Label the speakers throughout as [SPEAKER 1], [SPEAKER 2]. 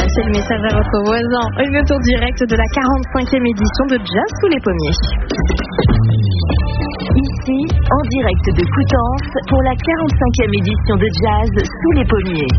[SPEAKER 1] Passez le message à votre voisin. Une tour directe de la 45e édition de Jazz sous les pommiers.
[SPEAKER 2] Ici, en direct de Coutances, pour la 45e édition de Jazz sous les pommiers.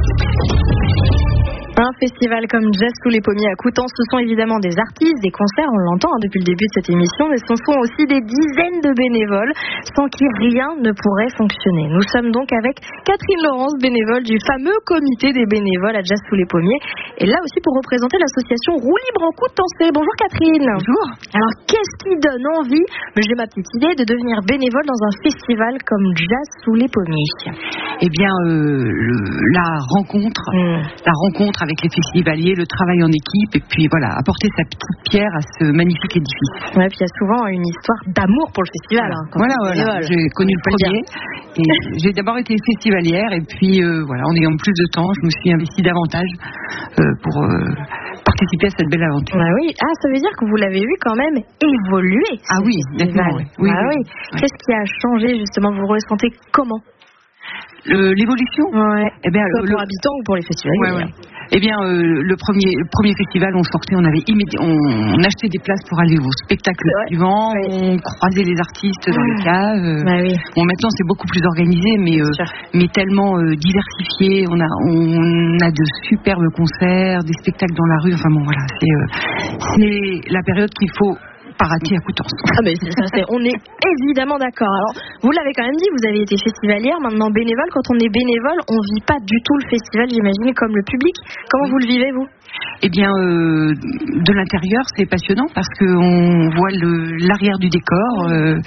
[SPEAKER 1] Un festival comme Jazz sous les pommiers à Coutances, ce sont évidemment des artistes, des concerts, on l'entend depuis le début de cette émission, mais ce sont aussi des dizaines de bénévoles sans qui rien ne pourrait fonctionner. Nous sommes donc avec Catherine Laurence, bénévole du fameux comité des bénévoles à Jazz sous les pommiers, et là aussi pour représenter l'association Roue Libre en Coutances. Bonjour Catherine.
[SPEAKER 3] Bonjour.
[SPEAKER 1] Alors qu'est-ce qui donne envie, j'ai ma petite idée, de devenir bénévole dans un festival comme Jazz sous les pommiers?
[SPEAKER 3] Eh bien, la rencontre avec les festivaliers, le travail en équipe, et puis voilà, apporter sa petite pierre à ce magnifique édifice.
[SPEAKER 1] Ouais, puis il y a souvent une histoire d'amour pour le festival.
[SPEAKER 3] Voilà. J'ai connu le premier, et j'ai d'abord été festivalière, et puis voilà, en ayant plus de temps, je me suis investie davantage pour participer à cette belle aventure.
[SPEAKER 1] Ah oui, ça veut dire que vous l'avez vu quand même évoluer.
[SPEAKER 3] Ah oui, nettement. Oui.
[SPEAKER 1] Qu'est-ce qui a changé justement? Vous ressentez comment?
[SPEAKER 3] L'évolution.
[SPEAKER 1] Eh bien, pour habitants ou pour les festivaliers.
[SPEAKER 3] Eh bien, le premier festival, on sortait, on achetait des places pour aller au spectacle suivant, on croisait les artistes dans les caves. Bon, maintenant c'est beaucoup plus organisé, mais tellement diversifié. On a de superbes concerts, des spectacles dans la rue. Enfin bon, voilà, c'est la période qu'il faut raté à Coutances.
[SPEAKER 1] On est évidemment d'accord. Alors, vous l'avez quand même dit, vous avez été festivalière, maintenant bénévole. Quand on est bénévole, on ne vit pas du tout le festival, j'imagine, comme le public. Comment vous le vivez, vous?
[SPEAKER 3] Eh bien, de l'intérieur, c'est passionnant parce qu'on voit l'arrière du décor,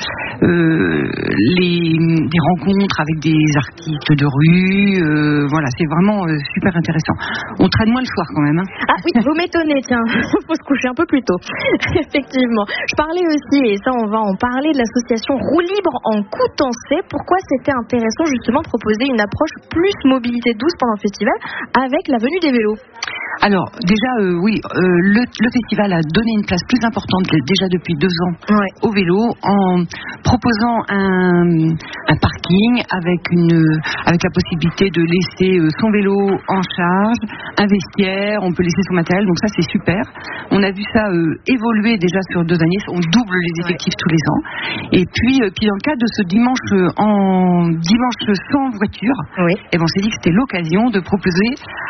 [SPEAKER 3] des rencontres avec des artistes de rue. Voilà, c'est vraiment super intéressant. On traîne moins le soir quand même.
[SPEAKER 1] Ah oui, vous m'étonnez, tiens. Faut se coucher un peu plus tôt. Effectivement. Je parlais aussi, et ça on va en parler, de l'association Roue Libre en Coutances. Pourquoi c'était intéressant justement de proposer une approche plus mobilité douce pendant le festival avec la venue des vélos?
[SPEAKER 3] Alors, déjà, le festival a donné une place plus importante déjà depuis 2 ans au vélo en proposant un parking avec la possibilité de laisser son vélo en charge, un vestiaire, on peut laisser son matériel, donc ça c'est super. On a vu ça évoluer déjà sur 2 années, on double les effectifs tous les ans. Et puis dans le cadre de ce dimanche sans voiture, on s'est dit que c'était l'occasion de proposer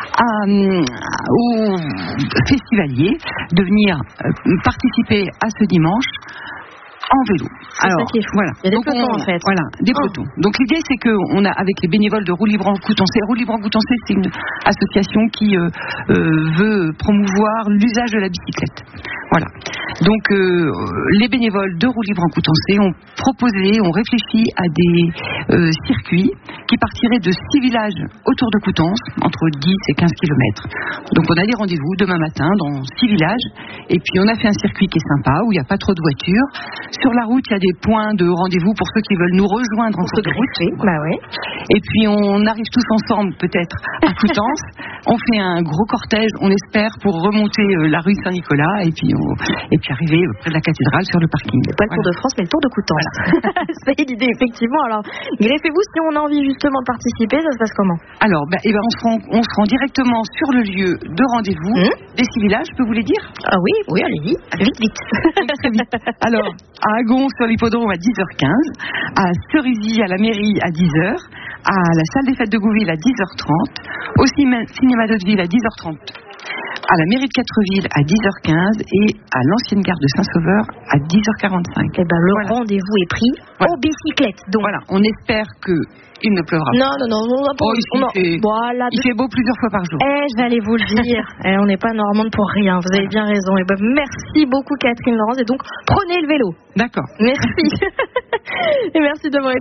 [SPEAKER 3] aux festivaliers de venir participer à ce dimanche en vélo.
[SPEAKER 1] Alors, ça qui est fou.
[SPEAKER 3] Voilà.
[SPEAKER 1] Il y a des pelotons en fait.
[SPEAKER 3] Voilà, des pelotons. Donc l'idée c'est qu'on a avec les bénévoles de Roue Libre en Coutances. Roue Libre en Coutances, c'est une association qui veut promouvoir l'usage de la bicyclette. Voilà. Donc les bénévoles de Roue Libre en Coutances ont réfléchi à des circuits qui partiraient de 6 villages autour de Coutances, entre 10 et 15 km. Donc on a des rendez-vous demain matin dans 6 villages, et puis on a fait un circuit qui est sympa, où il n'y a pas trop de voitures. Sur la route, il y a des points de rendez-vous pour ceux qui veulent nous rejoindre en cours de route. Et puis on arrive tous ensemble peut-être à Coutances. On fait un gros cortège, on espère, pour remonter la rue Saint-Nicolas et puis arriver près de la cathédrale sur le parking.
[SPEAKER 1] Pas le Tour de France, mais le Tour de Coutances. C'est l'idée, effectivement. Alors, greffez-vous, si on a envie justement de participer, ça se passe comment? Alors,
[SPEAKER 3] on se rend directement sur le lieu de rendez-vous des 6 villages, je peux vous les dire?
[SPEAKER 1] Ah oui, allez-y. Vite.
[SPEAKER 3] Très vite. Alors, à Agon sur l'hippodrome à 10h15, à Cerisy à la mairie à 10h, à la salle des fêtes de Gouville à 10h30, au cinéma d'Hauteville à 10h30, à la mairie de Quattreville à 10h15 et à l'ancienne gare de Saint-Sauveur à 10h45.
[SPEAKER 1] Le rendez-vous est pris en bicyclette. Donc.
[SPEAKER 3] Voilà, on espère qu'il ne pleuvra pas.
[SPEAKER 1] Non.
[SPEAKER 3] Il fait beau plusieurs fois par jour.
[SPEAKER 1] Je vais aller vous le dire. On n'est pas normande pour rien. Vous avez bien raison. Merci beaucoup Catherine Laurence. Et donc, prenez le vélo.
[SPEAKER 3] D'accord.
[SPEAKER 1] Merci. Et merci d'avoir été